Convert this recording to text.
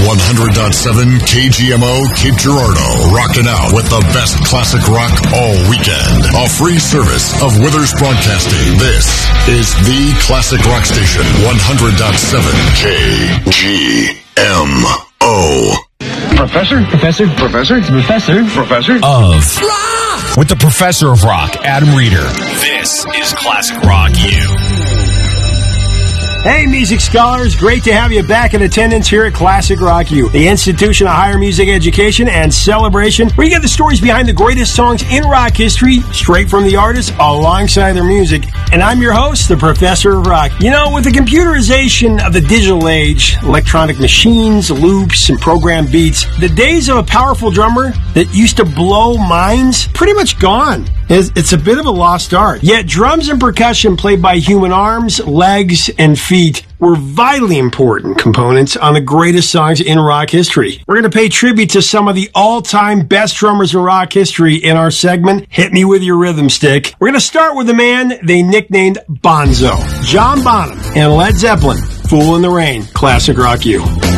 100.7 KGMO Cape Girardeau, rocking out with the best classic rock all weekend. A free service of Withers Broadcasting. This is the classic rock station, 100.7 KGMO. Professor? Professor? Professor? It's the professor. Professor? Of Rock! With the professor of rock, Adam Reeder. This is Classic Rock U. Hey, music scholars. Great to have you back in attendance here at Classic Rock U, the institution of higher music education and celebration, where you get the stories behind the greatest songs in rock history, straight from the artists, alongside their music. And I'm your host, the Professor of Rock. You know, with the computerization of the digital age, electronic machines, loops, and programmed beats, the days of a powerful drummer that used to blow minds, pretty much gone. It's a bit of a lost art. Yet drums and percussion played by human arms, legs, and feet were vitally important components on the greatest songs in rock history. We're going to pay tribute to some of the all-time best drummers in rock history in our segment, Hit Me With Your Rhythm Stick. We're going to start with the man they nicknamed Bonzo, John Bonham, and Led Zeppelin, Fool in the Rain, Classic Rock U.